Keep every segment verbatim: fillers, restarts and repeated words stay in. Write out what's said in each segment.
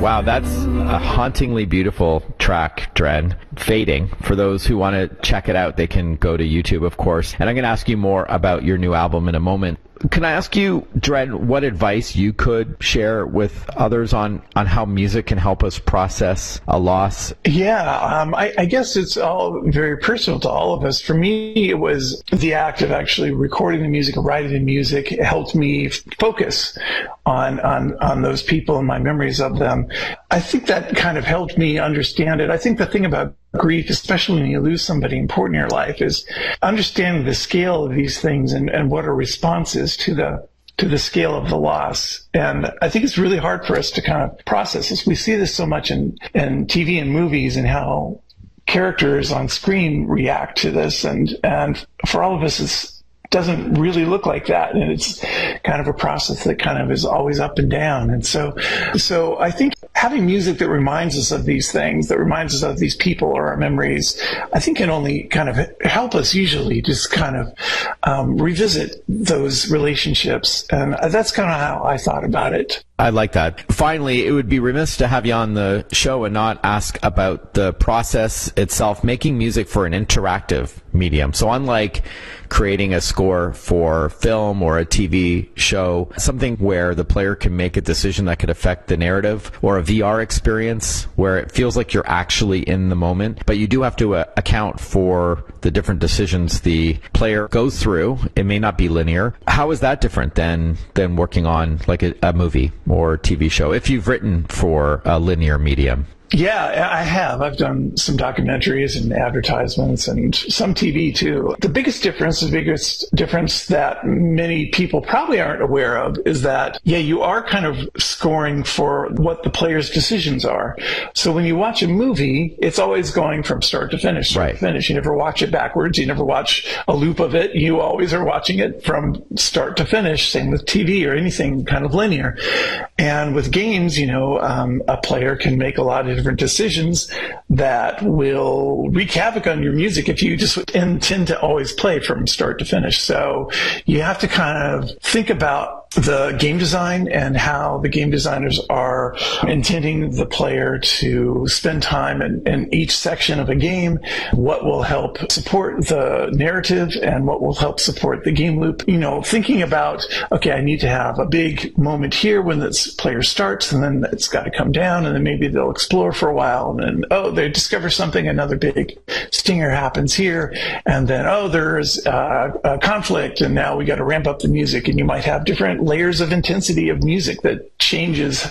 Wow, that's a hauntingly beautiful track, Dren. Fading. For those who want to check it out, they can go to YouTube, of course. And I'm going to ask you more about your new album in a moment. Can I ask you, Dren, what advice you could share with others on, on how music can help us process a loss? Yeah, um, I, I guess it's all very personal to all of us. For me, it was the act of actually recording the music, writing the music. It helped me focus on, on, on those people and my memories of them. I think that kind of helped me understand it. I think the thing about grief, especially when you lose somebody important in your life, is understanding the scale of these things and, and what a response is to the to the scale of the loss. And I think it's really hard for us to kind of process this. We see this so much in, in T V and movies and how characters on screen react to this. And, and for all of us, it's doesn't really look like that. And it's kind of a process that kind of is always up and down. And so, so I think having music that reminds us of these things, that reminds us of these people or our memories, I think can only kind of help us usually just kind of um, revisit those relationships. And that's kind of how I thought about it. I like that. Finally, it would be remiss to have you on the show and not ask about the process itself, making music for an interactive medium. So unlike creating a score for film or a T V show, something where the player can make a decision that could affect the narrative, or a V R experience where it feels like you're actually in the moment, but you do have to uh, account for the different decisions the player goes through. It may not be linear. How is that different than, than working on like a, a movie or T V show, if you've written for a linear medium? Yeah, I have. I've done some documentaries and advertisements and some T V too. The biggest difference, the biggest difference that many people probably aren't aware of is that, yeah, you are kind of scoring for what the player's decisions are. So when you watch a movie, it's always going from start to finish, start right. to finish. You never watch it backwards. You never watch a loop of it. You always are watching it from start to finish. Same with T V or anything kind of linear. And with games, you know, um, a player can make a lot of different decisions that will wreak havoc on your music if you just intend to always play from start to finish. So you have to kind of think about the game design and how the game designers are intending the player to spend time in, in each section of a game, what will help support the narrative and what will help support the game loop. You know, thinking about, okay, I need to have a big moment here when this player starts, and then it's got to come down, and then maybe they'll explore for a while, and then, oh, they discover something, another big stinger happens here, and then, oh, there's uh, a conflict, and now we got to ramp up the music, and you might have different layers of intensity of music that changes.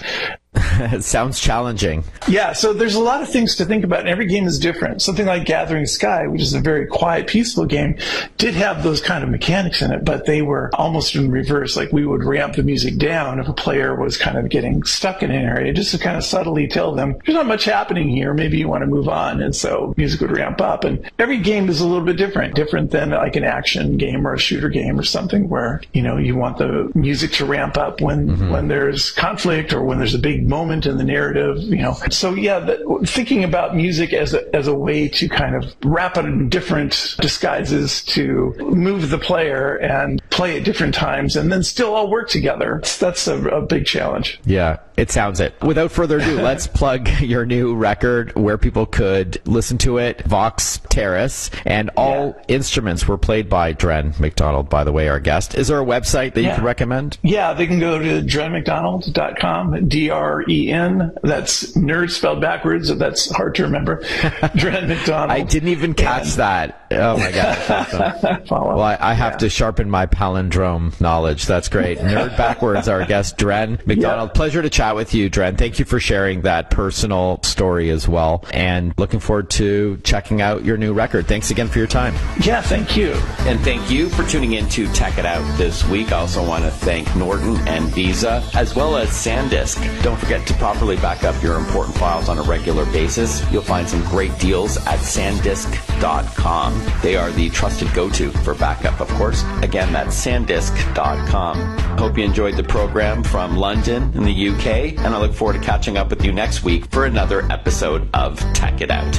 It sounds challenging. Yeah, so there's a lot of things to think about, and every game is different. Something like Gathering Sky, which is a very quiet, peaceful game, did have those kind of mechanics in it, but they were almost in reverse. Like, we would ramp the music down if a player was kind of getting stuck in an area, just to kind of subtly tell them, there's not much happening here, maybe you want to move on, and so music would ramp up. And every game is a little bit different, different than like an action game or a shooter game or something where, you know, you want the music to ramp up when, mm-hmm. when there's conflict or when there's a big moment in the narrative, you know. So yeah, the, thinking about music as a, as a way to kind of wrap it in different disguises to move the player and play at different times and then still all work together. That's a, a big challenge. Yeah, it sounds it. Without further ado, let's plug your new record where people could listen to it, Vox Terrace, and all yeah. instruments were played by Dren McDonald, by the way, our guest. Is there a website that yeah. you can recommend? Yeah, they can go to dren mcdonald dot com, D R E N. That's nerd spelled backwards, so that's hard to remember. Dren McDonald. I didn't even catch and... that. Oh, my God. Well, I, I have yeah. to sharpen my palindrome knowledge. That's great. Nerd Backwards, our guest, Dren McDonald. Yeah. Pleasure to chat with you, Dren. Thank you for sharing that personal story as well. And looking forward to checking out your new record. Thanks again for your time. Yeah, thank you. And thank you for tuning in to Tech It Out this week. I also want to thank Norton and Visa, as well as SanDisk. Don't forget to properly back up your important files on a regular basis. You'll find some great deals at sandisk dot com. They are the trusted go-to for backup, of course. Again, that's sandisk dot com. Hope you enjoyed the program from London in the U K, and I look forward to catching up with you next week for another episode of Tech It Out.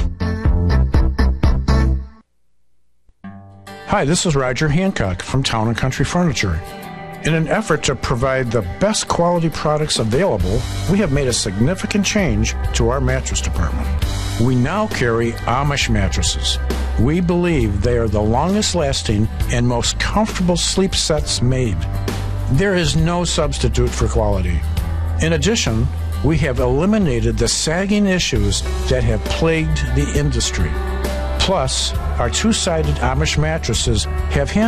Hi, this is Roger Hancock from Town and Country Furniture. In an effort to provide the best quality products available, we have made a significant change to our mattress department. We now carry Amish mattresses. We believe they are the longest lasting and most comfortable sleep sets made. There is no substitute for quality. In addition, we have eliminated the sagging issues that have plagued the industry. Plus, our two-sided Amish mattresses have hand